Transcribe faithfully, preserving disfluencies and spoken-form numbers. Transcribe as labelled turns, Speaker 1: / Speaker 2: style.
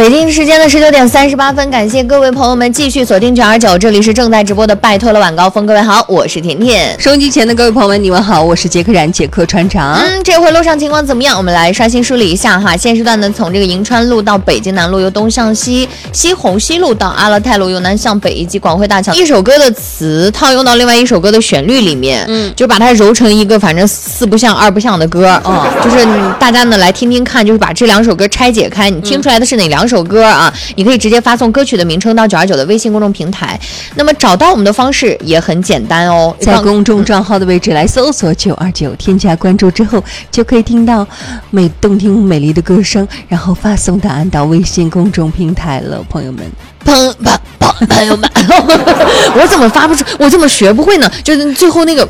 Speaker 1: 北京时间的十九点三十八分，感谢各位朋友们继续锁定九二九，这里是正在直播的拜托了晚高峰。各位好，我是甜甜。
Speaker 2: 收音机前的各位朋友们，你们好，我是杰克然杰克船长。
Speaker 1: 嗯，这回路上情况怎么样？我们来刷新梳理一下哈。现时段呢，从这个银川路到北京南路由东向西，西红西路到阿勒泰路由南向北，以及广汇大桥。一首歌的词套用到另外一首歌的旋律里面，嗯，就把它揉成一个反正四不像二不像的歌，嗯，就是大家呢来听听看，就是把这两首歌拆解开，你听出来的是哪两首歌啊？你可以直接发送歌曲的名称到九二九的微信公众平台。那么找到我们的方式也很简单哦，
Speaker 2: 在公众账号的位置来搜索九二九，添加关注之后就可以听到美动听美丽的歌声，然后发送答案到微信公众平台了，朋友们。
Speaker 1: 朋朋朋朋友们，我怎么发不出？我怎么学不会呢？就是最后那个